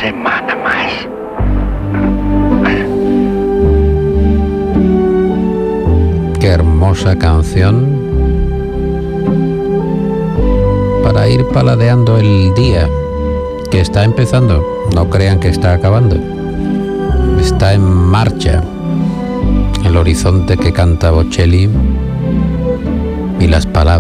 semana más. Qué hermosa canción para ir paladeando el día que está empezando. No crean que está acabando. Está en marcha el horizonte que canta Bocelli y las palabras